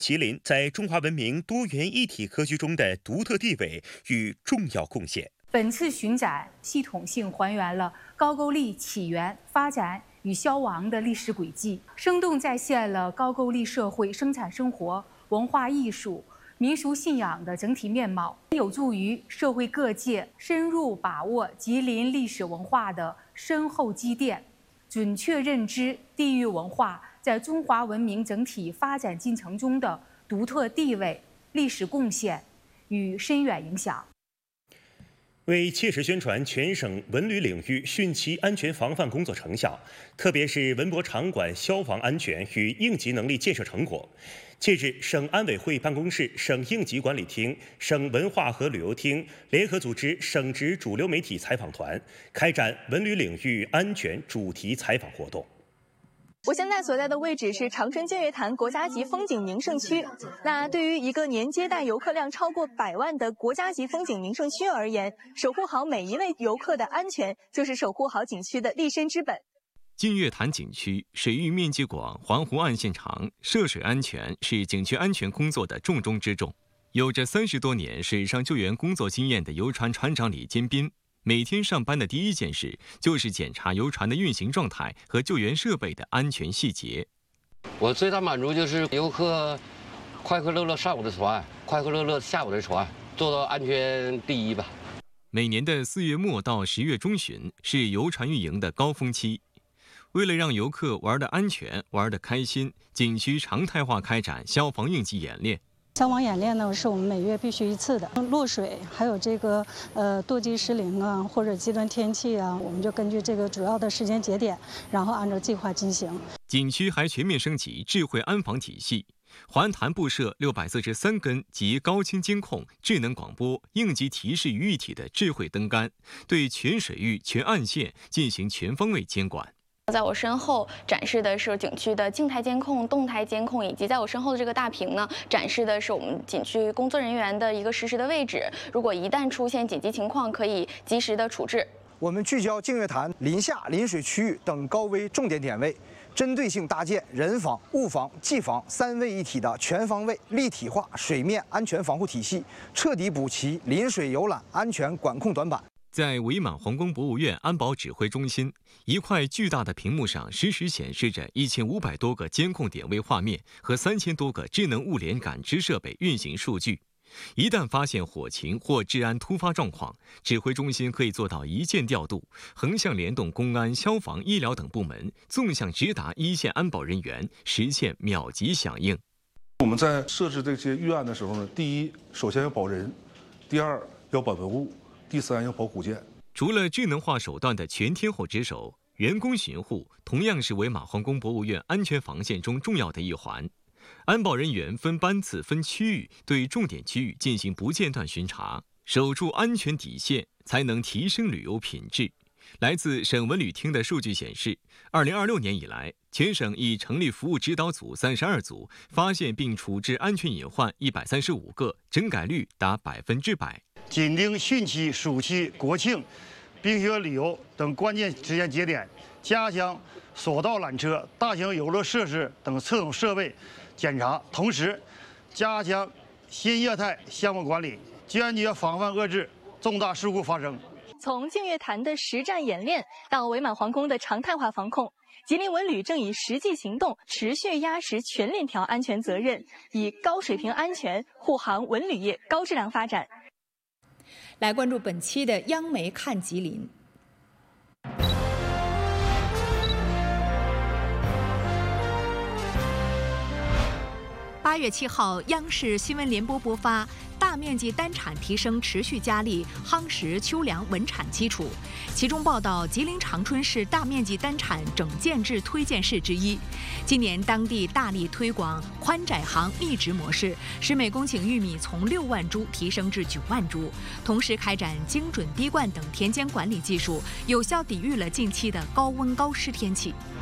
吉林在中华文明多元一体格局中的独特地位与重要贡献。 本次巡展系统性还原了高句丽起源、发展与消亡的历史轨迹，生动再现了高句丽社会生产生活、文化艺术、民俗信仰的整体面貌，有助于社会各界深入把握吉林历史文化的深厚积淀，准确认知地域文化在中华文明整体发展进程中的独特地位、历史贡献与深远影响。 为切实宣传全省文旅领域汛期安全防范工作成效，特别是文博场馆消防安全与应急能力建设成果，近日，省安委会办公室、省应急管理厅、省文化和旅游厅联合组织省直主流媒体采访团，开展文旅领域安全主题采访活动。 我现在所在的位置是长春净月潭国家级风景名胜区。那对于一个年接待游客量超过100万的国家级风景名胜区而言，守护好每一位游客的安全，就是守护好景区的立身之本。 净月潭景区水域面积广，环湖岸线长，涉水安全是景区安全工作的重中之重。有着30多年水上救援工作经验的游船船长李坚斌，每天上班的第一件事就是检查游船的运行状态和救援设备的安全细节。 我最大满足就是游客快快乐乐上我的船，快快乐乐下我的船，做到安全第一吧。 每年的4月末到10月中旬是游船运营的高峰期，为了让游客玩得安全、玩得开心，景区常态化开展消防应急演练。 消防演练呢，是我们每月必须一次的。落水，还有这个舵机失灵啊，或者极端天气啊，我们就根据这个主要的时间节点，然后按照计划进行。 景区还全面升级智慧安防体系，环潭布设643根集高清监控、智能广播、应急提示于一体的智慧灯杆，对全水域、全岸线进行全方位监管。 在我身后展示的是景区的静态监控、动态监控，以及在我身后的这个大屏呢，展示的是我们景区工作人员的一个实时的位置。如果一旦出现紧急情况，可以及时的处置。 我们聚焦净月潭临下、临水区域等高危重点点位，针对性搭建人防、物防、技防3位一体的全方位立体化水面安全防护体系，彻底补齐临水游览安全管控短板。 在伪满皇宫博物院安保指挥中心，一块巨大的屏幕上实时显示着1500多个监控点位画面和3000多个智能物联感知设备运行数据。一旦发现火情或治安突发状况，指挥中心可以做到一键调度，横向联动公安、消防、医疗等部门，纵向直达一线安保人员，实现秒级响应。 我们在设置这些预案的时候呢，第一，首先要保人；第二，要保文物；第三，要保古建。 除了智能化手段的全天候值守，人工巡护同样是伪满皇宫博物院安全防线中重要的一环。安保人员分班次、分区域，对重点区域进行不间断巡查，守住安全底线，才能提升旅游品质。来自省文旅厅的数据显示，2026年以来，全省已成立服务指导组32组，发现并处置安全隐患135个，整改率达100%。 紧盯汛期、暑期、国庆、冰雪旅游等关键时间节点，加强索道缆车、大型游乐设施等侧重设备检查，同时加强新业态项目管理，坚决防范遏制重大事故发生。 从净月潭的实战演练到伪满皇宫的常态化防控，吉林文旅正以实际行动持续压实全链条安全责任，以高水平安全护航文旅业高质量发展。 来关注本期的央媒看吉林。8月7号，央视新闻联播播发大面积单产提升持续加力，夯实秋粮稳产基础。其中报道，吉林长春市大面积单产整建制推荐市之一。今年当地大力推广宽窄行密植模式，使每公顷玉米从6万株提升至9万株，同时开展精准滴灌等田间管理技术，有效抵御了近期的高温高湿天气。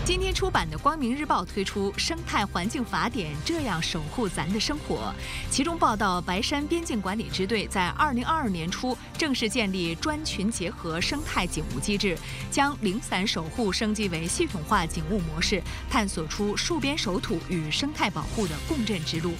今天出版的《光明日报》推出《生态环境法典》，这样守护咱的生活。其中报道，白山边境管理支队在2022年初正式建立专群结合生态警务机制，将零散守护升级为系统化警务模式，探索出戍边守土与生态保护的共振之路。